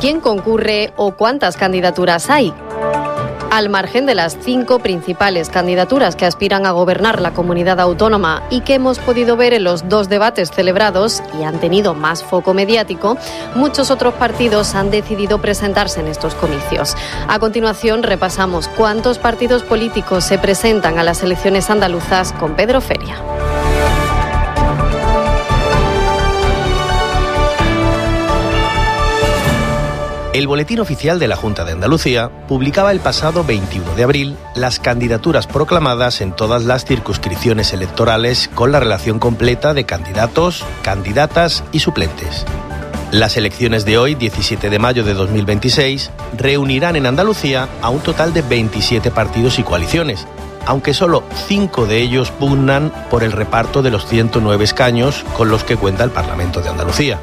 ¿Quién concurre o cuántas candidaturas hay? Al margen de las 5 principales candidaturas que aspiran a gobernar la comunidad autónoma y que hemos podido ver en los 2 debates celebrados y han tenido más foco mediático, muchos otros partidos han decidido presentarse en estos comicios. A continuación repasamos cuántos partidos políticos se presentan a las elecciones andaluzas con Pedro Feria. El Boletín Oficial de la Junta de Andalucía publicaba el pasado 21 de abril las candidaturas proclamadas en todas las circunscripciones electorales con la relación completa de candidatos, candidatas y suplentes. Las elecciones de hoy, 17 de mayo de 2026, reunirán en Andalucía a un total de 27 partidos y coaliciones, aunque solo 5 de ellos pugnan por el reparto de los 109 escaños con los que cuenta el Parlamento de Andalucía.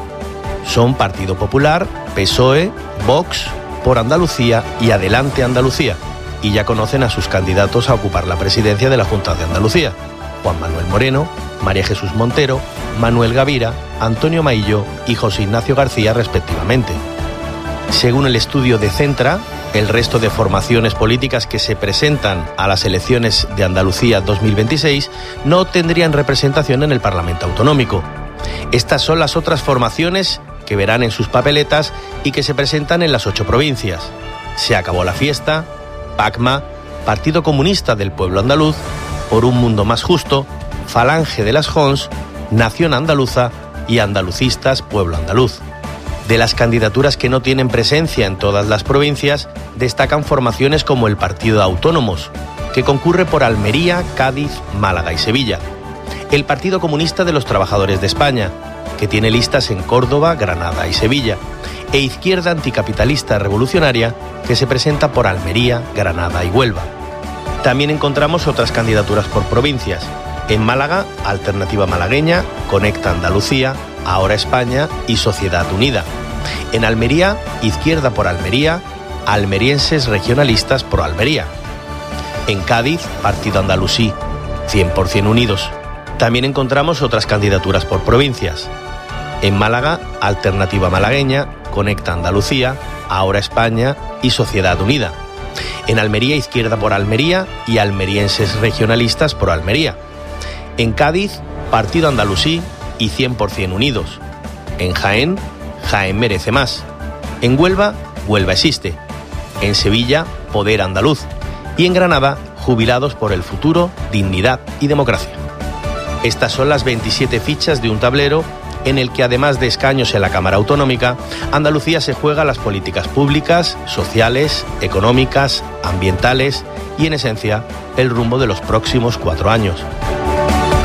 Son Partido Popular, PSOE, Vox, Por Andalucía y Adelante Andalucía, y ya conocen a sus candidatos a ocupar la presidencia de la Junta de Andalucía: Juan Manuel Moreno, María Jesús Montero, Manuel Gavira, Antonio Maillo y José Ignacio García, respectivamente. Según el estudio de Centra, el resto de formaciones políticas que se presentan a las elecciones de Andalucía 2026 no tendrían representación en el Parlamento Autonómico. Estas son las otras formaciones que verán en sus papeletas y que se presentan en las 8 provincias: Se Acabó la Fiesta, PACMA, Partido Comunista del Pueblo Andaluz, Por un Mundo Más Justo, Falange de las Jons, Nación Andaluza y Andalucistas Pueblo Andaluz. De las candidaturas que no tienen presencia en todas las provincias, destacan formaciones como el Partido de Autónomos, que concurre por Almería, Cádiz, Málaga y Sevilla; el Partido Comunista de los Trabajadores de España, que tiene listas en Córdoba, Granada y Sevilla; e Izquierda Anticapitalista Revolucionaria, que se presenta por Almería, Granada y Huelva. También encontramos otras candidaturas por provincias. En Málaga, Alternativa Malagueña, Conecta Andalucía, Ahora España y Sociedad Unida. En Almería, Izquierda por Almería, Almerienses Regionalistas por Almería. En Cádiz, Partido Andalusí, 100% Unidos. También encontramos otras candidaturas por provincias. En Málaga, Alternativa Malagueña, Conecta Andalucía, Ahora España y Sociedad Unida. En Almería, Izquierda por Almería y Almerienses Regionalistas por Almería. En Cádiz, Partido Andalusí y 100% Unidos. En Jaén, Jaén Merece Más. En Huelva, Huelva Existe. En Sevilla, Poder Andaluz. Y en Granada, Jubilados por el Futuro, Dignidad y Democracia. Estas son las 27 fichas de un tablero en el que, además de escaños en la Cámara Autonómica, Andalucía se juega las políticas públicas, sociales, económicas, ambientales y, en esencia, el rumbo de los próximos 4 años.